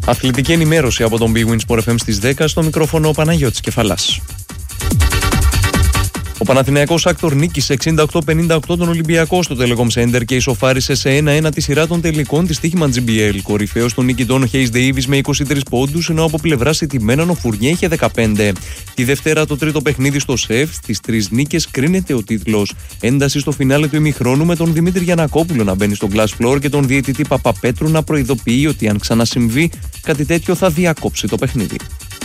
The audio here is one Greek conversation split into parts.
Αθλητική ενημέρωση από τον Big Win Sport FM στις 10, στο μικρόφωνο ο Παναγιώτης Κεφαλάς. Ο Παναθηναϊκός Άκτορ νίκησε 68-58 τον Ολυμπιακό στο Telecom Center και ισοφάρισε σε 1-1 τη σειρά των τελικών της Stoichman GBL. Κορυφαίος των νικητών Hayes Davis με 23 πόντους, ενώ από πλευράς ηττημένων ο Φουρνιέ είχε 15. Τη Δευτέρα το τρίτο παιχνίδι στο ΣΕΦ, στις 3 νίκες κρίνεται ο τίτλος. Ένταση στο φινάλε του ημιχρόνου με τον Δημήτρη Γιαννακόπουλο να μπαίνει στο glass floor και τον διαιτητή Παπαπέτρου να προειδοποιεί ότι αν ξανασυμβεί κάτι τέτοιο θα διακόψει το παιχνίδι.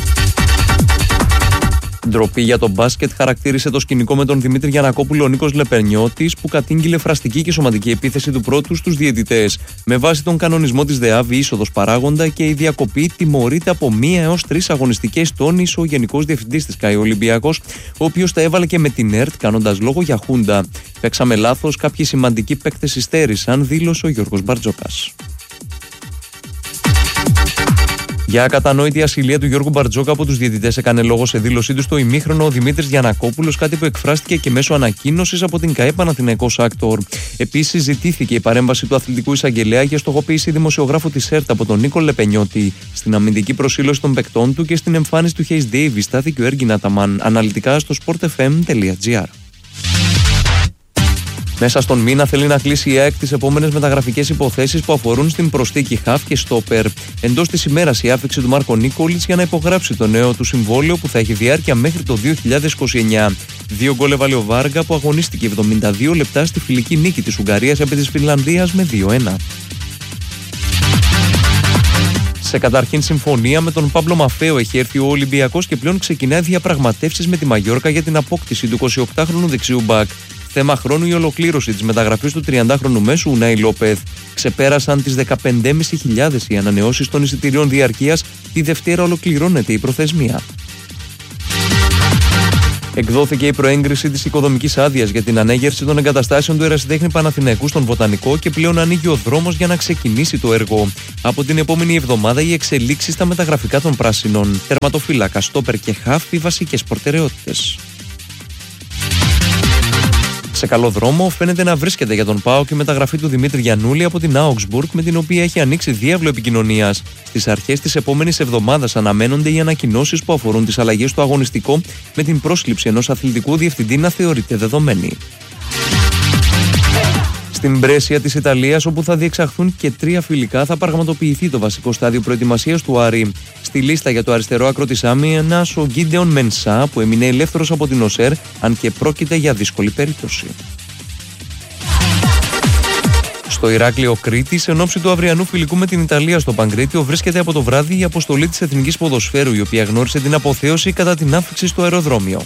Ντροπή για τον μπάσκετ χαρακτήρισε το σκηνικό με τον Δημήτρη Γιαννακόπουλο ο Νίκος Λεπερνιώτης, που κατήγγειλε φραστική και σωματική επίθεση του πρώτου στους διαιτητές. Με βάση τον κανονισμό της ΔΕΑΒ, η είσοδος παράγοντα και η διακοπή τιμωρείται από 1 έως 3 αγωνιστικές, τόνισε ο Γενικός Διευθυντής της ΚΑΕ Ολυμπιακός, ο οποίος τα έβαλε και με την ΕΡΤ, κάνοντας λόγο για χούντα. Παίξαμε λάθος, κάποιοι σημαντικοί παίκτες υστέρησαν, δήλωσε ο Γιώργος Μπαρτζόκας. Για ακατανόητη ασυλία του Γιώργου Μπαρτζόκα από τους διαιτητές έκανε λόγο σε δήλωσή του στο ημίχρονο ο Δημήτρης Γιαννακόπουλος, κάτι που εκφράστηκε και μέσω ανακοίνωσης από την ΚΑΕ Παναθηναϊκός Άκτορ. Επίσης, ζητήθηκε η παρέμβαση του αθλητικού εισαγγελέα για στοχοποίηση δημοσιογράφου της ΕΡΤ από τον Νίκο Λεπενιώτη. Στην αμυντική προσήλωση των παικτών του και στην εμφάνιση του Hayes Davis στάθηκε ο Έργιν Αταμάν. Αναλυτικά στο sportfm.gr. Μέσα στον μήνα θέλει να κλείσει η ΑΕΚ τις επόμενες μεταγραφικές υποθέσεις που αφορούν στην προσθήκη χαφ και στόπερ. Εντός της ημέρας η άφηξη του Μάρκο Νίκολιτς για να υπογράψει το νέο του συμβόλαιο που θα έχει διάρκεια μέχρι το 2029. 2 γκολ έβαλε ο Βάργα που αγωνίστηκε 72 λεπτά στη φιλική νίκη της Ουγγαρίας επί της Φινλανδίας με 2-1. Σε καταρχήν συμφωνία με τον Παύλο Μαφαίο έχει έρθει ο Ολυμπιακός και πλέον ξεκινάει διαπραγματεύσεις με τη Μαγιόρκα για την απόκτηση του 28χρονου δεξιού μπακ. Θέμα χρόνου η ολοκλήρωση της μεταγραφής του 30χρονου μέσου Ουνάι Λόπεθ. Ξεπέρασαν τις 15.500 οι ανανεώσεις των εισιτηρίων διαρκείας, τη Δευτέρα ολοκληρώνεται η προθεσμία. Εκδόθηκε η προέγκριση της οικοδομικής άδειας για την ανέγερση των εγκαταστάσεων του Ερασιτέχνη Παναθηναϊκού στον Βοτανικό και πλέον ανοίγει ο δρόμος για να ξεκινήσει το έργο. Από την επόμενη εβδομάδα οι εξελίξεις στα μεταγραφικά των πράσινων. Τερματοφύλακα, στόπερ και χαφ οι βασικές προτεραιότητες. Σε καλό δρόμο φαίνεται να βρίσκεται για τον ΠΑΟΚ η μεταγραφή του Δημήτρη Γιαννούλη από την Augsburg, με την οποία έχει ανοίξει διάβλο επικοινωνίας. Στις αρχές της επόμενης εβδομάδας αναμένονται οι ανακοινώσεις που αφορούν τις αλλαγές στο αγωνιστικό, με την πρόσληψη ενός αθλητικού διευθυντή να θεωρείται δεδομένη. Στην Μπρέσια της Ιταλίας, όπου θα διεξαχθούν και 3 φιλικά, θα πραγματοποιηθεί το βασικό στάδιο προετοιμασίας του Άρη. Στη λίστα για το αριστερό άκρο της άμυνας ο Γκίντεον Μενσά, που έμεινε ελεύθερος από την ΟΣΕΡ, αν και πρόκειται για δύσκολη περίπτωση. Στο Ηράκλειο Κρήτης, εν ώψη του αυριανού φιλικού με την Ιταλία στο Παγκρίτιο, βρίσκεται από το βράδυ η αποστολή της Εθνικής Ποδοσφαίρου, η οποία γνώρισε την αποθέωση κατά την άφιξη στο αεροδρόμιο.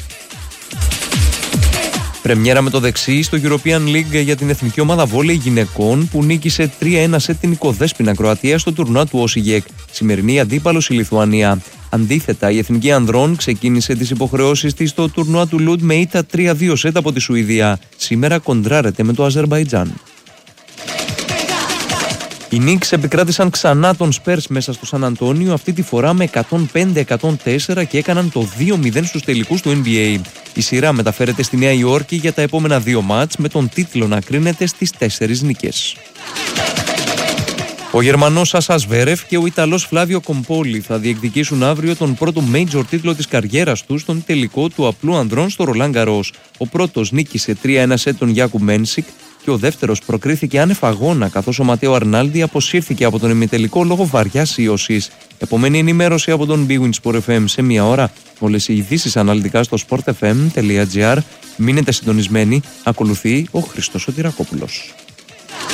Πρεμιέρα με το δεξί στο European League για την εθνική ομάδα βόλεϊ γυναικών, που νίκησε 3-1 σε την Οικοδέσποινα Κροατία στο τουρνουά του Όσιγεκ. Σημερινή αντίπαλος η Λιθουανία. Αντίθετα, η εθνική ανδρών ξεκίνησε τις υποχρεώσεις της στο τουρνουά του Λουντ με ήττα 3-2 σετ από τη Σουηδία. Σήμερα κοντράρεται με το Αζερμπαϊτζάν. Οι Knicks επικράτησαν ξανά τον Spurs μέσα στο Σαν Αντώνιο, αυτή τη φορά με 105-104 και έκαναν το 2-0 στους τελικούς του NBA. Η σειρά μεταφέρεται στη Νέα Υόρκη για τα επόμενα 2 μάτς, με τον τίτλο να κρίνεται στις 4 νίκες. Ο Γερμανός Σάσα Σβέρεφ και ο Ιταλός Φλάβιο Κομπόλη θα διεκδικήσουν αύριο τον πρώτο major τίτλο της καριέρας τους στον τελικό του απλού ανδρών στο Ρολάν Γκαρός. Ο πρώτος νίκησε 3-1 σετ τον Γιάκου Μένσικ και ο δεύτερος προκρίθηκε άνευ αγώνα, καθώς ο Ματέο Αρνάλντι αποσύρθηκε από τον ημιτελικό λόγω βαριάς ίωσης. Επομένη ενημέρωση από τον Big Win Sport FM σε 1 ώρα. Όλες οι ειδήσεις αναλυτικά στο sportfm.gr. Μείνετε συντονισμένοι. Ακολουθεί ο Χριστός Σωτηρακόπουλος.